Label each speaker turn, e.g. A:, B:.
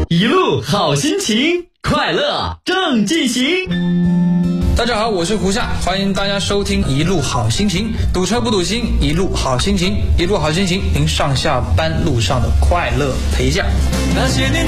A: 一路好心情，快乐正进行。
B: 大家好，我是胡夏，欢迎大家收听一路好心情，堵车不堵心，一路好心情，一路好心情，您上下班路上的快乐陪驾。
C: 那些年